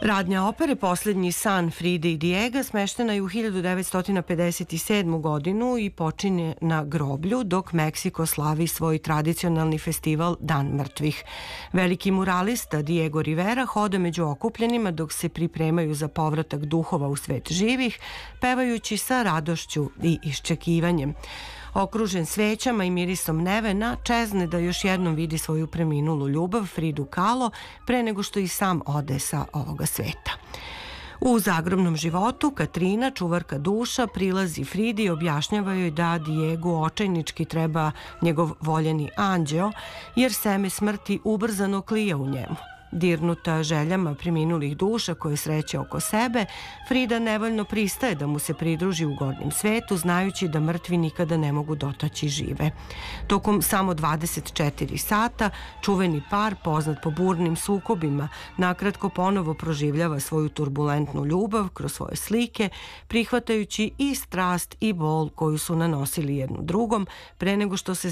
Radnja opere Poslednji san Fride i Diega smeštena je u 1957. godinu i počinje na groblju, dok Meksiko slavi svoj tradicionalni festival Dan mrtvih. Veliki muralista Diego Rivera hoda među okupljenima dok se pripremaju za povratak duhova u svet živih, pevajući sa radošću i iščekivanjem. Okružen svećama i mirisom nevena, čezne da još jednom vidi svoju preminulu ljubav Fridu Kahlo pre nego što i sam ode sa ovoga sveta. U zagrobnom životu Katrina, čuvarka duša, prilazi Fridi i objašnjava joj da Diegu očajnički treba njegov voljeni anđeo, jer seme smrti ubrzano klija u njemu. Dirnuta željama preminulih duša koje sreće oko sebe, Frida nevoljno pristaje da mu se pridruži u gornjem svetu, znajući da mrtvi nikada ne mogu dotaći žive. Tokom samo 24 sata, čuveni par, poznat po burnim sukobima, nakratko ponovo proživljava svoju turbulentnu ljubav kroz svoje slike, prihvatajući i strast i bol koju su nanosili jednu drugom, pre nego što se